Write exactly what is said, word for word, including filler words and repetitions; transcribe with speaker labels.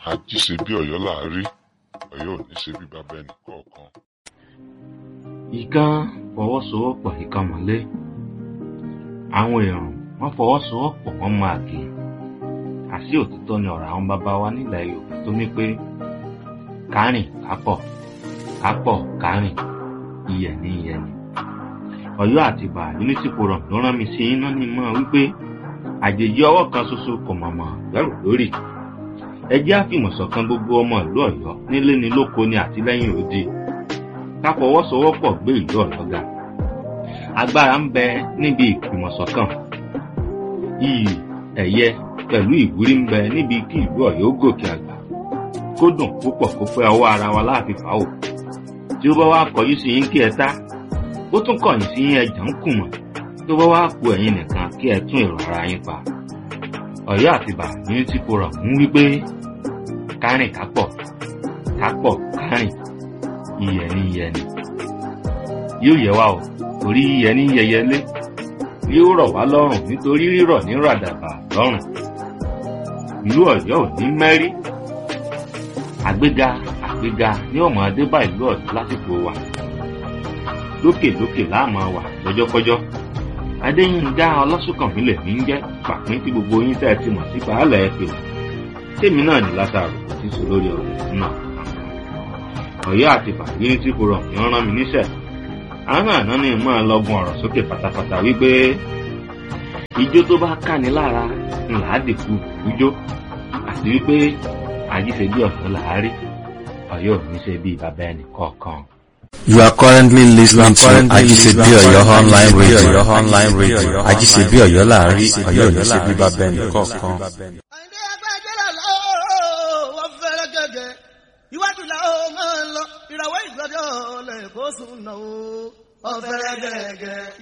Speaker 1: Ají ṣe bí Ọ̀yọ́ là á rí, Ọ̀yọ́ ò ní ṣe bí bàbá ẹnì kọ̀ọ̀kan.
Speaker 2: Ìkan fọwọ́sowọ́pọ̀ ìkan mọ́lé. Àwọn èèyàn wọ́n fọwọ́sowọ́pọ̀ wọ́n máa kì í. Àṣé òtítọ́ ni ọ̀rọ̀ àwọn bàbá wa nílẹ̀ Yorùbá tó ní pé kárìn kápọ̀ kápọ̀ kárìn iyẹ̀ ní iyẹ̀ ni. Ọ̀yọ́ àti Ìbà Unity Forum ló rán mi sí iná ní mọ́ wípé àjèjì ọwọ́ kan ṣoṣo kò mọ̀mọ́ gbẹ́rù lórí. Ẹ jẹ́ àfìmọ̀ṣọ̀kan gbogbo ọmọ ìlú Ọ̀yọ́ nílé ni lóko ni àtìlẹ́yìn òdi. Ká fọwọ́sowọ́pọ̀ gbé ìlú Ọ̀yọ́ ga. Agbára ń bẹ níbi ìfìmọ̀ṣọ̀kan. Iyì ẹ̀yẹ pẹ̀lú ìwúrí ń bẹ níbi kí ìlú Ọ̀yọ́ gòkè àgbà. Kó dùn púpọ̀ kó pẹ́ ọwọ́ ara wa láàfin fàáwò. Tí ó bá wá kọjú sí yín kí ẹ tá, ó tún kọ̀yìn sí yín ẹjà ń kùmọ̀. Tó bá wá ku ẹ̀yin nìkan kí ẹ tún èrò ara yín pa. Ọ̀yọ́ àti Ìbà Unity Forum ń wí pé kárìn kápọ̀ kápọ̀ kárìn iyẹ̀ ní iyẹ̀ ni. Yóò yẹ wá o, torí iyẹ̀ ní yẹyẹlé. Yóò rọ̀ wá lọ́rùn nítorí rírọ̀ ní ràdàbà lọ́rùn. Ìlú Ọ̀yọ́ ò ní mẹ́rí. Àgbéga àgbéga ní ọmọ adébá ìlú Ọ̀yọ́ lásìkò wa. Lókèlókè láàmú wà lọ́jọ́kọ́jọ́. Adéyínká Ọlásùnkànmí lèmi ń jẹ́ pàpín tí gbogbo yín tẹ́ ẹ ti mọ̀ sí pàálẹ̀ ẹ̀pẹ̀. Tèmi náà ní Lásárù ti sọ lórí ọ̀rọ̀ náà. Ọ̀yọ́ àti Ìbà Unity Forum ni wọ́n rán mi níṣẹ́. Àwọn àná ni máa lọ́gun ọ̀rọ̀ sókè pátápátá wípé ijó tó bá káni lára ńlá dìkú ijó àti wípé àjíṣe bí Ọ̀yọ́ là á rí, Ọ̀yọ́ ò ní ṣe bí bàbá ẹnì kọ̀ọ̀kan.
Speaker 3: You are currently listening to Ajisebi Oyo online radio. Online radio. Ajisebi Oyo láàárín, Ọ̀yọ́ ní ṣe bí bàbá ẹnì kọ̀ọ̀kan.
Speaker 4: Àìní ẹgbẹ́ ìjẹ́lẹ̀ lọ́wọ́ wọ́n fẹ́rẹ́ gẹ́gẹ́. Iwájú la ó máa ń lọ, ìràwọ̀ ìgbọ́dọ̀ lẹ̀ kó sùn náà ó. Wọ́n fẹ́rẹ́ gẹ́gẹ́.